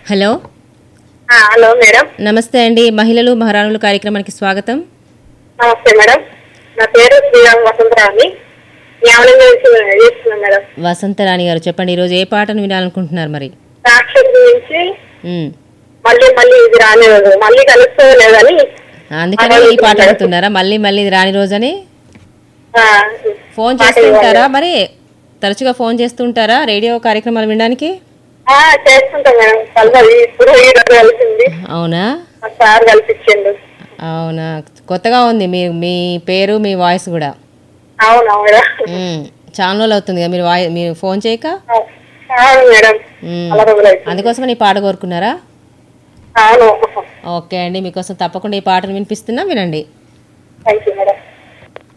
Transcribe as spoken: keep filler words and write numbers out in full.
Hello ఆ, hello madam. నమస్తే అండి. మహిళలు మహారాణులు కార్యక్రమానికి స్వాగతం. నమస్తే మేడం. నా పేరు శ్రీరామ్ వసంతరాణి. న్యాయం చేస్తున్నాను మేడం. వసంతరాణి గారు చెప్పండి, ఈరోజు ఏ పాటను వినాలనుకుంటున్నారు మరి? రాక్షసు గురించి ఉమ్. మళ్ళీ మళ్ళీ ఇది రానివ్వదు, మళ్ళీ కలుస్తుందో లేదని. అందుకని ఈ పాట అడుగుతున్నారా? మళ్ళీ మళ్ళీ ఇది రాని రోజని ఆ, ఫోన్ పాట చేస్తుంటారా? ఇవ్వాలి. మరి తరచుగా ఫోన్ చేస్తుంటారా రేడియో కార్యక్రమాలు వినడానికి? ఆ, చేస్తుంటాం మేడం. కలవది ఇప్పుడు ఈ రోజు కలిసింది. అవునా? మా సార్ కల్పించండు. అవునా, కొత్తగా ఉంది మీ మీ పేరు మీ వాయిస్ కూడా. అవునా మేడం? ఉమ్. చాలా రోజులు అవుతుంది కదా మీరు వాయి మీరు ఫోన్ చేయక. అవును మేడం. ఉమ్. చాలా రోజులు అవుతుంది. అందుకోసమని ఈ పాట కోరుకున్నారా? అవును. ఓకే అండి, మీకోసం తప్పకుండా ఈ పాటను వినిపిస్తున్నా, వినండి. Thank you madam.